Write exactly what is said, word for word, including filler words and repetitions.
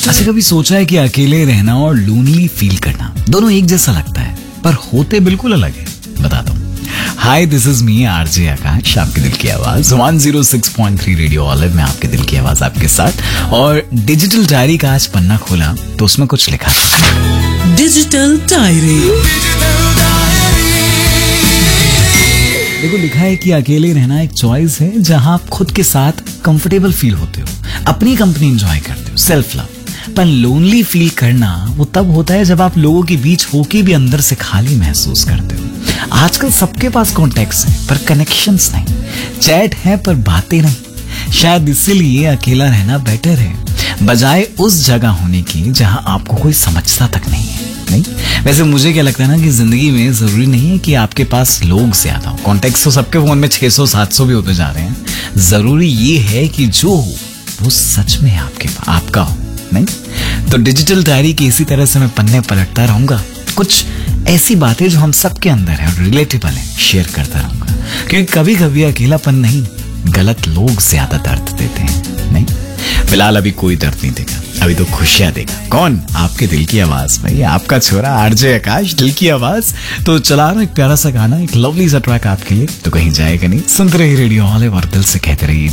अच्छा, कभी सोचा है कि अकेले रहना और लोनली फील करना दोनों एक जैसा लगता है, पर होते बिल्कुल अलग है? बताता हूँ। हाय, दिस इज मी आरजे आकाश, आपके दिल की आवाज one zero six point three radio olive में, आपके दिल की आवाज आपके साथ। और डिजिटल डायरी का आज पन्ना खोला तो उसमें कुछ लिखा। Digital diary. देखो, लिखा है कि अकेले रहना एक चॉइस है जहां आप खुद के साथ कंफर्टेबल फील होते हो, अपनी कंपनी एंजॉय करते हो, सेल्फ लव। पर लोनली फील करना वो तब होता है जब आप लोगों के बीच होके भी अंदर से खाली महसूस करते हो। आजकल सबके पास कॉन्टेक्ट्स हैं पर कनेक्शंस नहीं, चैट है पर बातें नहीं। शायद इसीलिए अकेला रहना बेटर है, बजाय उस जगह होने की जहां आपको कोई समझता तक नहीं है। नहीं, वैसे मुझे क्या लगता है ना कि जिंदगी में जरूरी नहीं है कि आपके पास लोग ज्यादा हो। कॉन्टेक्ट्स तो सबके फोन में छह सौ सात सौ भी होते जा रहे हैं। जरूरी ये है कि जो हो वो सच में आपके आपका हो। नहीं तो डिजिटल डायरी की इसी तरह से मैं पन्ने पलटता रहूंगा, कुछ ऐसी बातें जो हम सबके अंदर है और रिलेटेबल है शेयर करता रहूंगा, क्योंकि कभी कभी अकेलापन नहीं, गलत लोग ज्यादा दर्द देते हैं। नहीं, फिलहाल अभी कोई दर्द नहीं देगा, अभी तो खुशियां देगा। कौन? आपके दिल की आवाज भाई, आपका छोरा आरजे आकाश, दिल की आवाज। तो चला रहा एक प्यारा सा गाना, एक लवली सा ट्रैक आपके लिए, तो कहीं जाएगा नहीं, सुनते रहिए रेडियो ऑलिव और दिल से कहते रहिए।